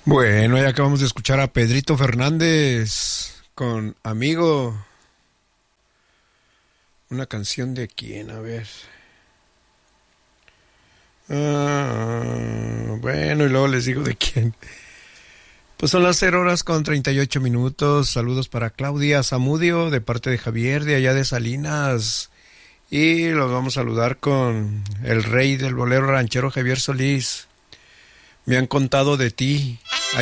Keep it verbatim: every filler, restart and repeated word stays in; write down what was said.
Bueno, ya acabamos de escuchar a Pedrito Fernández con Amigo. Una canción de quién, a ver. Ah, bueno, y luego les digo de quién. Pues son las cero horas con treinta y ocho minutos. Saludos para Claudia Zamudio de parte de Javier de allá de Salinas. Y los vamos a saludar con el rey del bolero ranchero Javier Solís. Me han contado de ti.